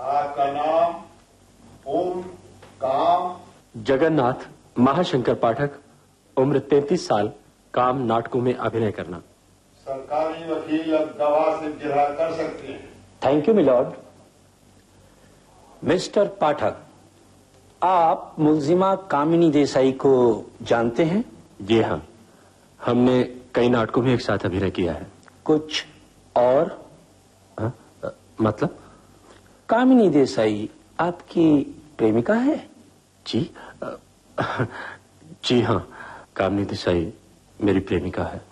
आपका नाम? ओम काम? जगन्नाथ महाशंकर पाठक, उम्र 33 साल, काम नाटकों में अभिनय करना। सरकारी वकील अब गवाह से जिरहा कर सकते हैं। Thank you milord. मिस्टर पाठक, आप मुलजिमा कामिनी देसाई को जानते हैं? जी हाँ, हमने कई नाटकों में एक साथ अभिनय किया है। कुछ और? मतलब? कामिनी देसाई आपकी प्रेमिका है? जी जी हाँ, कामिनी देसाई मेरी प्रेमिका है।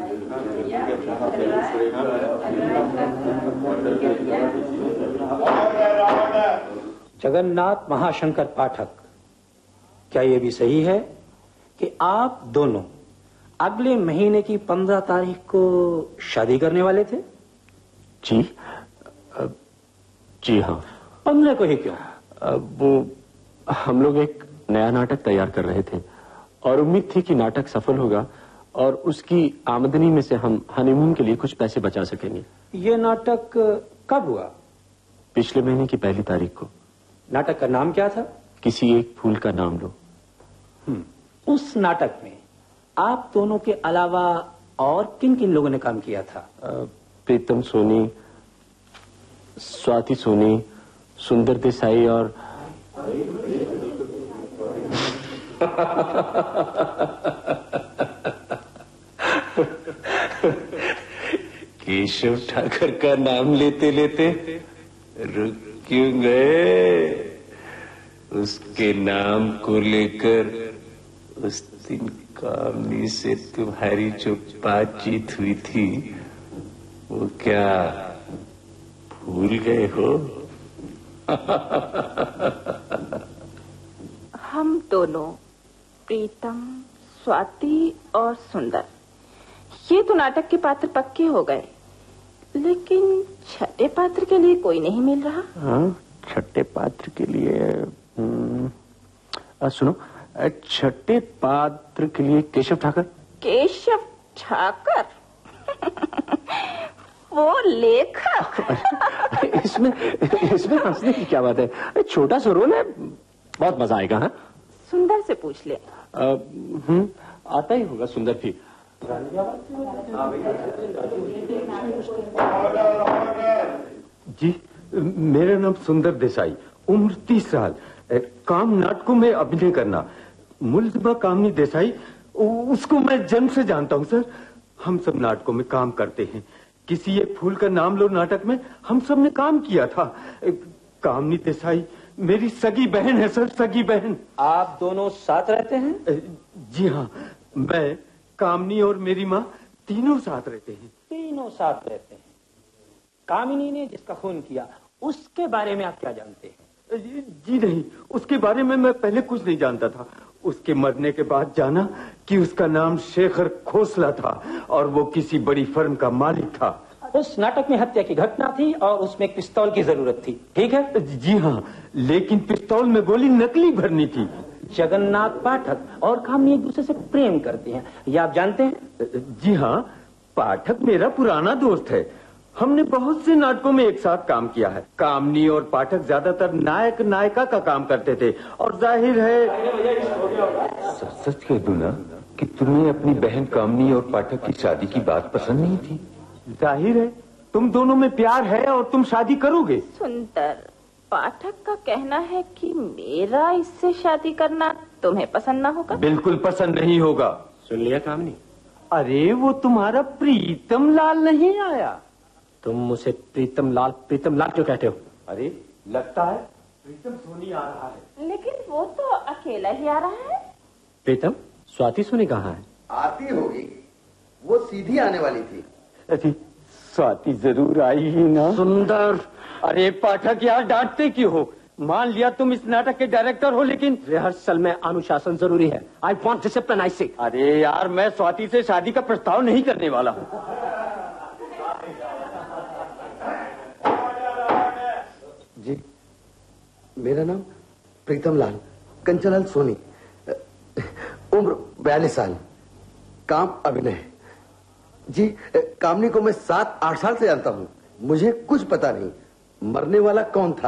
जगन्नाथ महाशंकर पाठक, क्या यह भी सही है कि आप दोनों अगले महीने की 15 तारीख को शादी करने वाले थे? जी हाँ। 15 को ही क्यों? वो हम लोग एक नया नाटक तैयार कर रहे थे और उम्मीद थी कि नाटक सफल होगा और उसकी आमदनी में से हम हनीमून के लिए कुछ पैसे बचा सकेंगे। ये नाटक कब हुआ? पिछले महीने की 1 तारीख को। नाटक का नाम क्या था? किसी एक फूल का नाम लो। उस नाटक में आप दोनों के अलावा और किन किन लोगों ने काम किया था? प्रीतम सोनी, स्वाति सोनी, सुंदर देसाई और केशव ठाकर का नाम लेते लेते रुक क्यों गए? उसके नाम को लेकर उस दिन कामनी से तुम्हारी जो बातचीत हुई थी वो क्या भूल गए हो? हम दोनों, प्रीतम, स्वाति और सुंदर, ये तो नाटक के पात्र पक्के हो गए, लेकिन छठे पात्र के लिए कोई नहीं मिल रहा। हाँ, छठे पात्र के लिए सुनो, छठे पात्र के लिए केशव ठाकर। केशव ठाकर? वो लेखक? इसमें हंसने की क्या बात है? छोटा सा रोल है, बहुत मजा आएगा। हाँ, सुंदर से पूछ ले। आता ही होगा सुंदर भी। जी, मेरा नाम सुंदर देसाई, उम्र 30 साल, काम नाटकों में अभिनय करना। मुलजिमा कामिनी देसाई, उसको मैं जन्म से जानता हूँ सर। हम सब नाटकों में काम करते हैं। किसी एक फूल का नाम लो नाटक में हम सब ने काम किया था। कामिनी देसाई मेरी सगी बहन है सर, सगी बहन। आप दोनों साथ रहते हैं? जी हाँ, मैं, कामिनी और मेरी माँ तीनों साथ रहते हैं। तीनों साथ रहते हैं। कामिनी ने जिसका खून किया उसके बारे में आप क्या जानते हैं? जी नहीं, उसके बारे में मैं पहले कुछ नहीं जानता था। उसके मरने के बाद जाना कि उसका नाम शेखर खोसला था और वो किसी बड़ी फर्म का मालिक था। उस नाटक में हत्या की घटना थी और उसमें एक पिस्तौल की जरूरत थी, ठीक है? जी हाँ, लेकिन पिस्तौल में गोली नकली भरनी थी। जगन्नाथ पाठक और कामिनी एक दूसरे से प्रेम करते हैं, ये आप जानते हैं? जी हाँ, पाठक मेरा पुराना दोस्त है। हमने बहुत से नाटकों में एक साथ काम किया है। कामिनी और पाठक ज्यादातर नायक नायिका का काम करते थे और जाहिर है सच कह दूं ना कि तुम्हें अपनी बहन कामिनी और पाठक की शादी की बात पसंद नहीं थी। जाहिर है तुम दोनों में प्यार है और तुम शादी करोगे। सुंदर, पाठक का कहना है कि मेरा इससे शादी करना तुम्हें पसंद ना होगा। बिल्कुल पसंद नहीं होगा। सुन लिया कामिनी? अरे वो तुम्हारा प्रीतम लाल नहीं आया। तुम उसे प्रीतम लाल क्यों कहते हो? अरे लगता है प्रीतम सोनी आ रहा है। लेकिन वो तो अकेला ही आ रहा है। प्रीतम, स्वाति सोनी कहाँ है? आती होगी, वो सीधी आने वाली थी। अरे स्वाति जरूर आई ही ना। सुंदर, अरे पाठक यार, डांटते क्यों हो? मान लिया तुम इस नाटक के डायरेक्टर हो, लेकिन रिहर्सल में अनुशासन जरूरी है। आई वॉन्ट डिसिप्लिन, आई से। अरे यार, मैं स्वाति से शादी का प्रस्ताव नहीं करने वाला हूँ। जी, मेरा नाम प्रीतम लाल, कंचनलाल सोनी, उम्र 42 साल, काम अभिनय। जी, कामिनी को मैं 7-8 साल से जानता हूँ। मुझे कुछ पता नहीं मरने वाला कौन था।